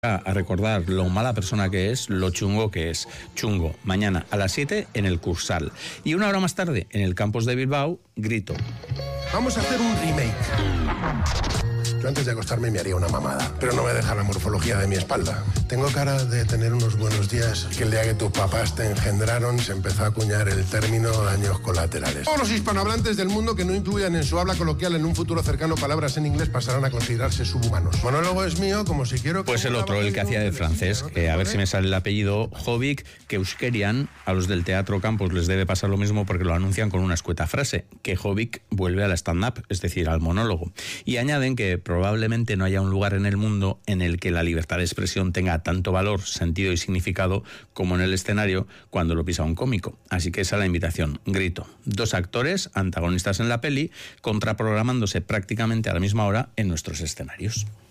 a recordar lo mala persona que es, lo chungo que es. Chungo, mañana a las 7 en el Cursal. Y una hora más tarde, en el campus de Bilbao, Grito. Vamos a hacer un remake. Yo antes de acostarme me haría una mamada, pero no me deja la morfología de mi espalda. Tengo cara de tener unos buenos días, que el día que tus papás te engendraron se empezó a acuñar el término daños colaterales. Todos los hispanohablantes del mundo que no incluyan en su habla coloquial en un futuro cercano palabras en inglés pasarán a considerarse subhumanos. Monólogo es mío, como si quiero... Pues el otro, el que hacía de francés, que a ver si me sale el apellido, Jovic, que euskerian, a los del Teatro Campus les debe pasar lo mismo porque lo anuncian con una escueta frase, que Jovic vuelve al stand-up, es decir, al monólogo. Y añaden que probablemente no haya un lugar en el mundo en el que la libertad de expresión tenga tanto valor, sentido y significado como en el escenario cuando lo pisa un cómico. Así que esa es la invitación. Grito. 2 actores, antagonistas en la peli, contraprogramándose prácticamente a la misma hora en nuestros escenarios.